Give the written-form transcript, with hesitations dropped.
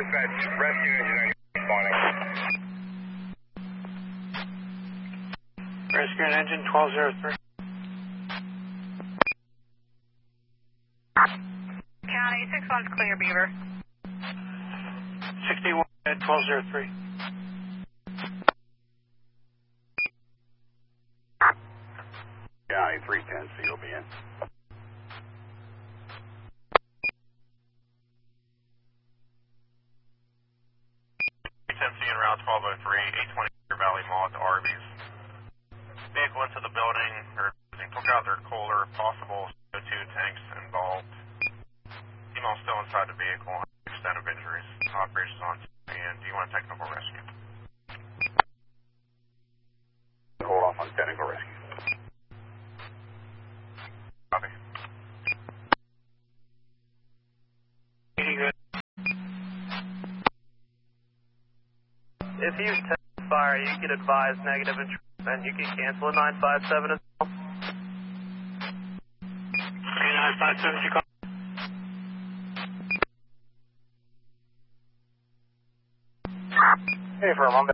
Dispatch, rescue engine responding. Rescue engine 1203. County 61's clear, Beaver. 61 at 1203. County 310, COBN. 310C en route 1203, 820 Valley Mall at the Arby's. Vehicle into the building, or took out their cooler, possible CO2 tanks involved. Female still inside the vehicle, extent of injuries. Operations on scene, and do you want technical rescue? Hold off on technical rescue. Copy. Good. If you test fire, you get advised negative and you can cancel a 957 as well. 957, Chicago. Hey, firm, I'm